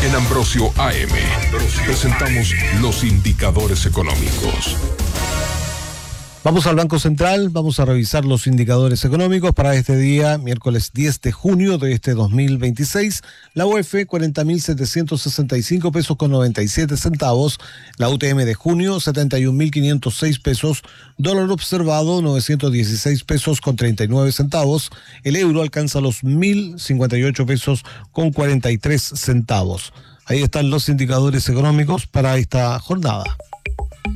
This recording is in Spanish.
En Ambrosio AM presentamos los indicadores económicos. Vamos al Banco Central, vamos a revisar los indicadores económicos para este día, miércoles 10 de junio de este 2026. La UEF, 40.765 pesos con 97 centavos. La UTM de junio, 71.506 pesos. Dólar observado, 916 pesos con 39 centavos. El euro alcanza los 1.058 pesos con 43 centavos. Ahí están los indicadores económicos para esta jornada.